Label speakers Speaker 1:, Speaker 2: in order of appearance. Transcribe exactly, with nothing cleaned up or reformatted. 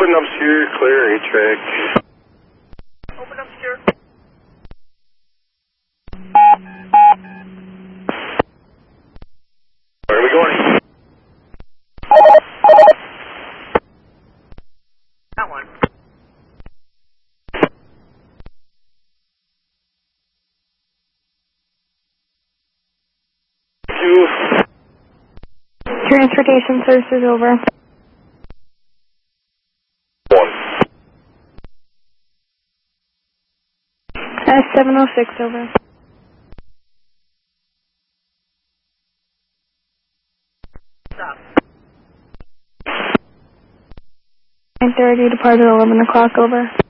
Speaker 1: Open upstairs, clear, A-track.
Speaker 2: Open upstairs.
Speaker 1: Where are we going?
Speaker 2: That one.
Speaker 1: Two.
Speaker 3: Transportation services over.
Speaker 1: One.
Speaker 3: S seven oh six over.
Speaker 2: Stop.
Speaker 3: nine thirty, departed eleven o'clock over.